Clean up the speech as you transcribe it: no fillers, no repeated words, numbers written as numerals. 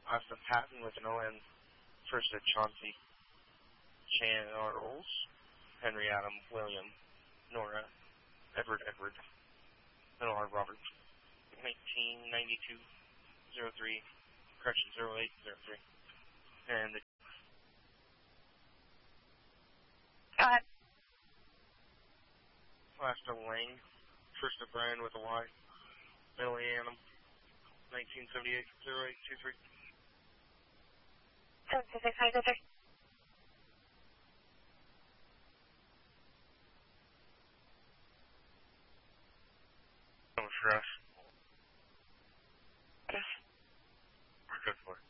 Austin Patton with an ON. First at Chauncey Charles. Henry Adam William. Nora Edward Miller Robert. 1992-03. Correction 0803. And the Go ahead. last of Lane. First of Brian with a Y. Billy Annam. 1978-0823. 726-923. No stress. Yes. We're good for it.